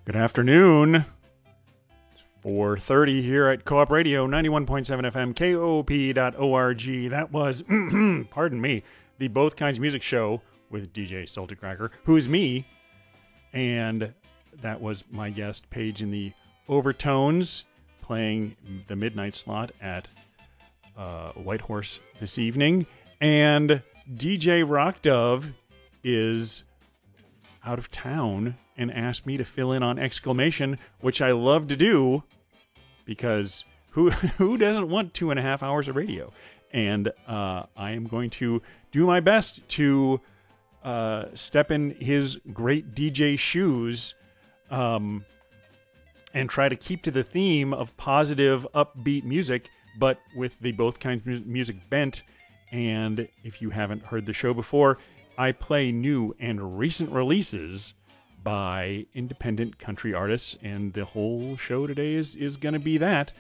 Good afternoon. It's 4:30 here at Co-op Radio, 91.7 FM, KOP.org. That was, pardon me, the Both Kinds Music Show with DJ Salty Cracker, who's me. And that was my guest, Paige in the Overtones, playing the midnight slot at Whitehorse this evening. And DJ Rock Dove is out of town and asked me to fill in on Exclamation, which I love to do because who doesn't want 2.5 hours of radio? And I am going to do my best to step in his great DJ shoes and try to keep to the theme of positive, upbeat music, but with the Both Kinds of Music bent. And if you haven't heard the show before, I play new and recent releases by independent country artists, and the whole show today is going to be that.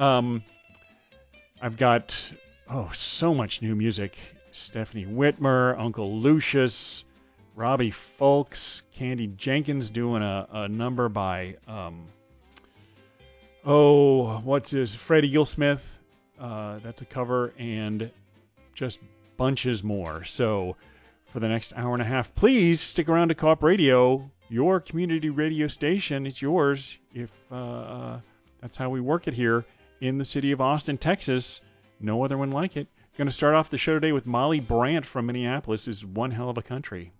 I've got, so much new music. Stephanie Whitmer, Uncle Lucius, Robbie Fulks, Candy Jenkins doing a number by, Freddie Gilsmith. That's a cover, and just bunches more. So for the next hour and a half, please stick around to Co-op Radio, your community radio station. It's yours if that's how we work it here in the city of Austin, Texas. No other one like it. Going to start off the show today with Molly Brandt from Minneapolis. Is One Hell of a Country.